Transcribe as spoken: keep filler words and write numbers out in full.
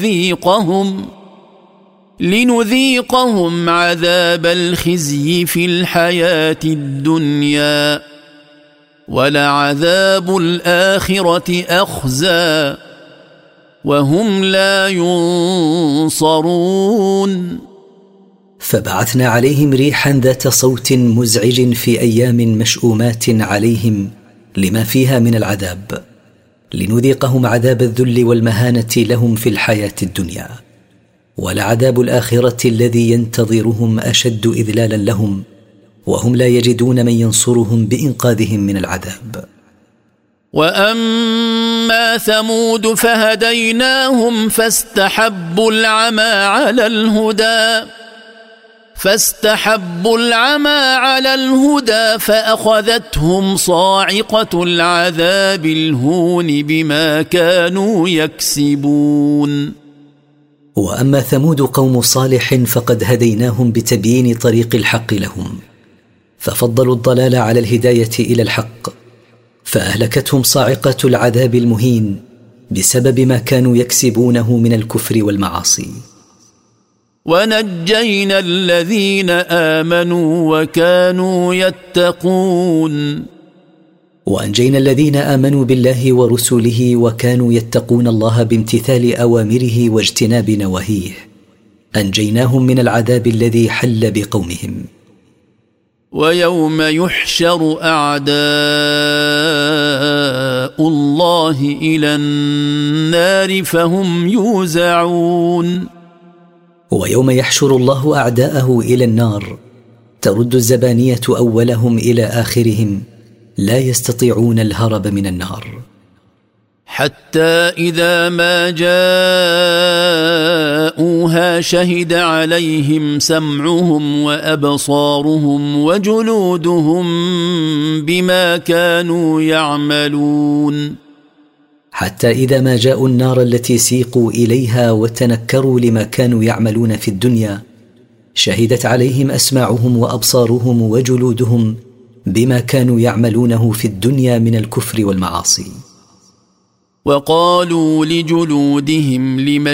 لنذيقهم لنذيقهم عذاب الخزي في الحياة الدنيا ولعذاب الآخرة أخزى وهم لا ينصرون. فبعثنا عليهم ريحا ذات صوت مزعج في أيام مشؤومات عليهم لما فيها من العذاب، لنذيقهم عذاب الذل والمهانة لهم في الحياة الدنيا، ولعذاب الآخرة الذي ينتظرهم أشد إذلالا لهم، وهم لا يجدون من ينصرهم بإنقاذهم من العذاب. وأما ثمود فهديناهم فاستحبوا العمى على الهدى فاستحبوا العمى على الهدى فأخذتهم صاعقة العذاب الهون بما كانوا يكسبون. وأما ثمود قوم صالح فقد هديناهم بتبيين طريق الحق لهم، ففضلوا الضلال على الهداية إلى الحق، فأهلكتهم صاعقة العذاب المهين بسبب ما كانوا يكسبونه من الكفر والمعاصي. ونجينا الذين آمنوا وكانوا يتقون وأنجينا الذين آمنوا بالله ورسله وكانوا يتقون الله بامتثال أوامره واجتناب نواهيه، أنجيناهم من العذاب الذي حل بقومهم. ويوم يحشر أعداء الله إلى النار فهم يوزعون. ويوم يحشر الله أعداءه إلى النار ترد الزبانية أولهم إلى آخرهم، لا يستطيعون الهرب من النار. حتى إذا ما جاءوها شهد عليهم سمعهم وأبصارهم وجلودهم بما كانوا يعملون. حتى إذا ما جاءوا النار التي سيقوا إليها وتنكروا لما كانوا يعملون في الدنيا، شهدت عليهم أسماعهم وأبصارهم وجلودهم بما كانوا يعملونه في الدنيا من الكفر والمعاصي. وقالوا لجلودهم لم